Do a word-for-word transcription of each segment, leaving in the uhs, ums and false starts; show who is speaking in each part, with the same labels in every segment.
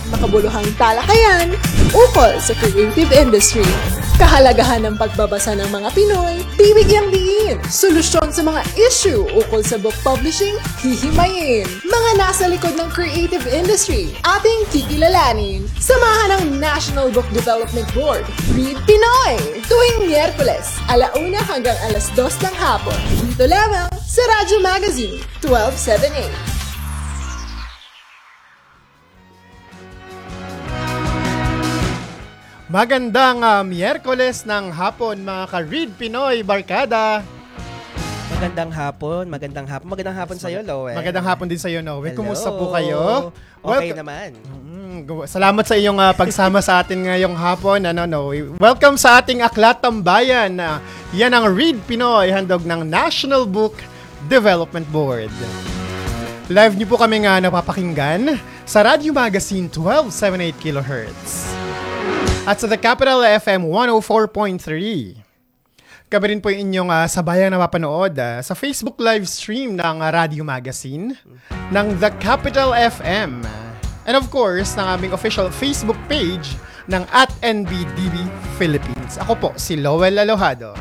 Speaker 1: makabuluhang talakayan ukol sa creative industry. Kahalagahan ng pagbabasa ng mga Pinoy, bibigyang diin. Solusyon sa mga issue ukol sa book publishing, hihimayin. Mga nasa likod ng creative industry, ating kikilalanin. Samahan ng National Book Development Board, Read Pinoy! Tuwing Miyerkules, alauna hanggang alas dos ng hapon. Dito lamang sa Radyo Magazine, twelve seventy-eight.
Speaker 2: Magandang uh, Miyerkules ng hapon mga ka-Read Pinoy Barkada.
Speaker 3: Magandang hapon, magandang hapon. Magandang hapon sa iyo, Lowe.
Speaker 2: Magandang hapon din sa iyo, Noe.
Speaker 3: Hello.
Speaker 2: Kumusta po kayo?
Speaker 3: Okay
Speaker 2: Welcome.
Speaker 3: naman.
Speaker 2: Mm, salamat sa iyong uh, pagsama sa atin ngayong hapon. Ano, Noe. Welcome sa ating Aklat Tambayan. Uh, yan ang Read Pinoy, handog ng National Book Development Board. Live niyo po kami nga napapakinggan sa Radyo Magazine twelve seventy-eight kilohertz. At sa The Capital F M one oh four point three. Kami rin po yung inyong uh, sabayang napapanood uh, sa Facebook live stream ng uh, Radio Magazine ng The Capital F M. And of course, ng aming official Facebook page ng at N B D B Philippines. Ako po, si Lowell Alojado.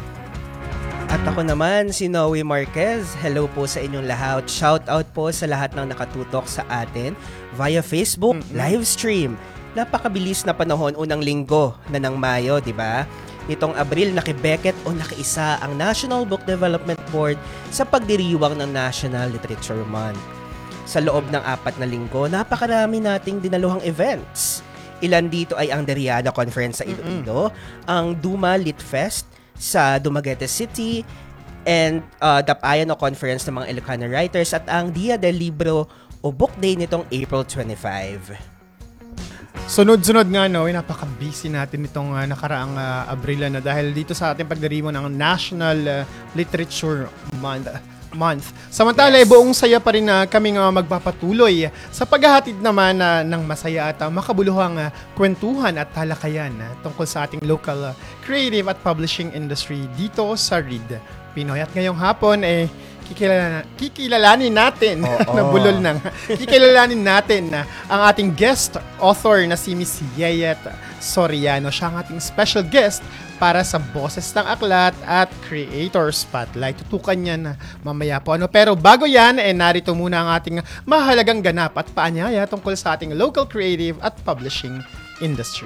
Speaker 3: At ako naman, si Noe Marquez. Hello po sa inyong lahat. Shout out po sa lahat ng nakatutok sa atin via Facebook mm-hmm. live stream. Napakabilis na panahon, unang linggo na ng Mayo, di ba? Nitong Abril, nakibeket o nakiisa ang National Book Development Board sa pagdiriwang ng National Literature Month. Sa loob ng apat na linggo, napakarami nating dinaluhang events. Ilan dito ay ang Deriada Conference sa Iloilo, mm-hmm. ang Duma Lit Fest sa Dumaguete City, and uh, Dapayan o Conference ng mga Ilocano Writers, at ang Dia del Libro o Book Day nitong April twenty-fifth.
Speaker 2: Sunod-sunod nga, no, napaka-busy natin itong uh, nakaraang uh, Abril na dahil dito sa ating pagdiriwang ng National uh, Literature Month. month. Samantala, yes. buong saya pa rin na uh, kami uh, magpapatuloy sa paghahatid naman uh, ng masaya at uh, makabuluhang uh, kwentuhan at talakayan uh, tungkol sa ating local uh, creative at publishing industry dito sa Read Pinoy. At ngayong hapon, eh, Kikilala, kikilalanin natin na bulol nang kikilalanin natin na ang ating guest author na si Miss Yeyet Soriano. Siya ang ating special guest para sa Boses ng Aklat at Creator Spotlight. Tutukan niya na mamaya po. Ano? Pero bago yan, eh, narito muna ang ating mahalagang ganap at paanyaya tungkol sa ating local creative at publishing industry.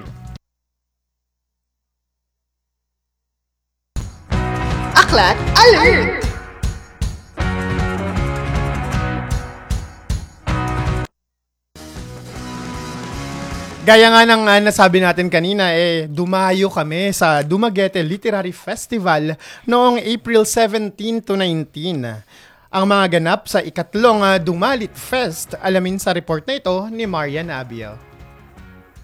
Speaker 1: Aklat Alert!
Speaker 2: Gaya nga ng uh, nasabi natin kanina, eh, dumayo kami sa Dumaguete Literary Festival noong April seventeen to nineteen. Ang mga ganap sa ikatlong uh, Dumalit Fest, alamin sa report na ito ni Marian Abiel.